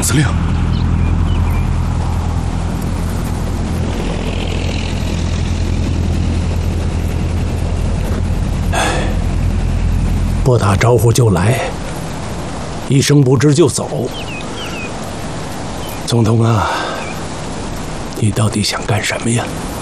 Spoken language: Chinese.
司令。 不打招呼就来，一声不知就走。总统啊，你到底想干什么呀？